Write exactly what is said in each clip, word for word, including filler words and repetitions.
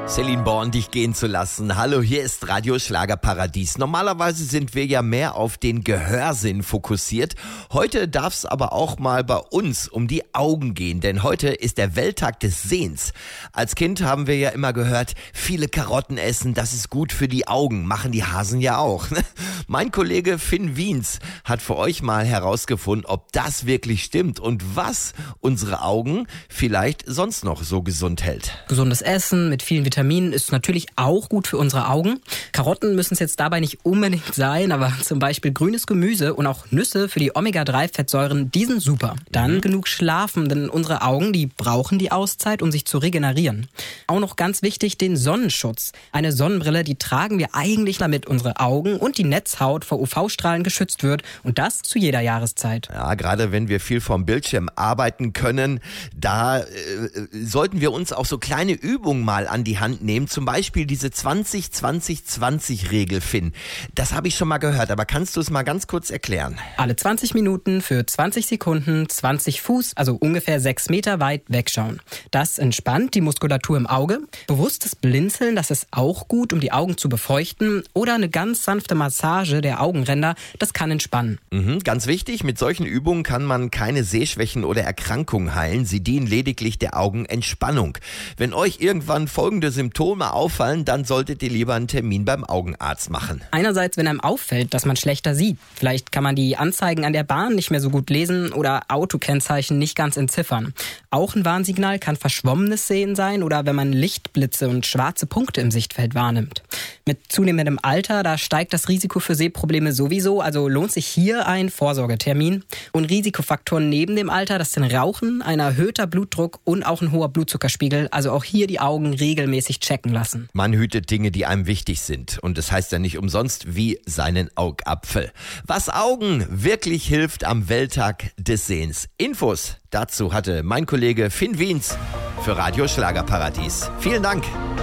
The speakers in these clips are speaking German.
Celine Born, dich gehen zu lassen. Hallo, hier ist Radio Schlagerparadies. Normalerweise sind wir ja mehr auf den Gehörsinn fokussiert. Heute darf es aber auch mal bei uns um die Augen gehen, denn heute ist der Welttag des Sehens. Als Kind haben wir ja immer gehört, viele Karotten essen, das ist gut für die Augen. Machen die Hasen ja auch. Mein Kollege Finn Wiens hat für euch mal herausgefunden, ob das wirklich stimmt und was unsere Augen vielleicht sonst noch so gesund hält. Gesundes Essen mit vielen Vitaminen ist natürlich auch gut für unsere Augen. Karotten müssen es jetzt dabei nicht unbedingt sein, aber zum Beispiel grünes Gemüse und auch Nüsse für die Omega drei Fettsäuren, die sind super. Dann mhm. genug schlafen, denn unsere Augen, die brauchen die Auszeit, um sich zu regenerieren. Auch noch ganz wichtig, den Sonnenschutz. Eine Sonnenbrille, die tragen wir eigentlich, damit unsere Augen und die Netzhaut vor U V-Strahlen geschützt wird und das zu jeder Jahreszeit. Ja, gerade wenn wir viel vom Bildschirm arbeiten können, da äh, sollten wir uns auch so kleine Übungen mal an die Hand nehmen. Zum Beispiel diese zwanzig zwanzig zwanzig Regel, Finn. Das habe ich schon mal gehört, aber kannst du es mal ganz kurz erklären? Alle zwanzig Minuten für zwanzig Sekunden zwanzig Fuß, also ungefähr sechs Meter weit wegschauen. Das entspannt die Muskulatur im Auge. Bewusstes Blinzeln, das ist auch gut, um die Augen zu befeuchten. Oder eine ganz sanfte Massage der Augenränder, das kann entspannen. Mhm, ganz wichtig, mit solchen Übungen kann man keine Sehschwächen oder Erkrankungen heilen. Sie dienen lediglich der Augenentspannung. Wenn euch irgendwann folgende Symptome auffallen, dann solltet ihr lieber einen Termin beim Augenarzt machen. Einerseits, wenn einem auffällt, dass man schlechter sieht. Vielleicht kann man die Anzeigen an der Bahn nicht mehr so gut lesen oder Autokennzeichen nicht ganz entziffern. Auch ein Warnsignal kann verschwommenes Sehen sein oder wenn man Lichtblitze und schwarze Punkte im Sichtfeld wahrnimmt. Mit zunehmendem Alter, da steigt das Risiko für Sehprobleme sowieso, also lohnt sich hier ein Vorsorgetermin. Und Risikofaktoren neben dem Alter, das sind Rauchen, ein erhöhter Blutdruck und auch ein hoher Blutzuckerspiegel, also auch hier die Augen regelmäßig checken lassen. Man hütet Dinge, die einem wichtig sind. Und das heißt ja nicht umsonst wie seinen Augapfel. Was Augen wirklich hilft am Welttag des Sehens. Infos dazu hatte mein Kollege Finn Wiens für Radio Schlagerparadies. Vielen Dank.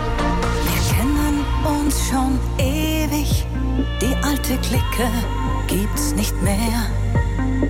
Wir kennen uns schon ewig. Die alte Clique gibt's nicht mehr.